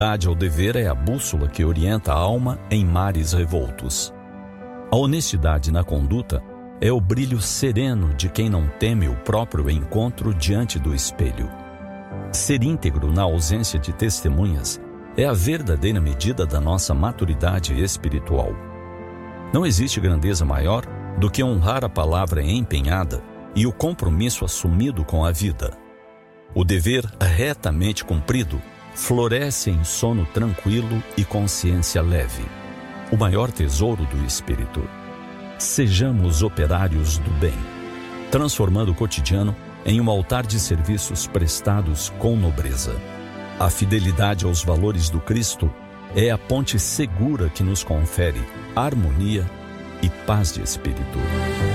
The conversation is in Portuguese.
O dever é a bússola que orienta a alma em mares revoltos. A honestidade na conduta é o brilho sereno de quem não teme o próprio encontro diante do espelho. Ser íntegro na ausência de testemunhas é a verdadeira medida da nossa maturidade espiritual. Não existe grandeza maior do que honrar a palavra empenhada e o compromisso assumido com a vida. O dever retamente cumprido floresce em sono tranquilo e consciência leve, o maior tesouro do espírito. Sejamos operários do bem, transformando o cotidiano em um altar de serviços prestados com nobreza. A fidelidade aos valores do Cristo é a ponte segura que nos confere harmonia e paz de espírito.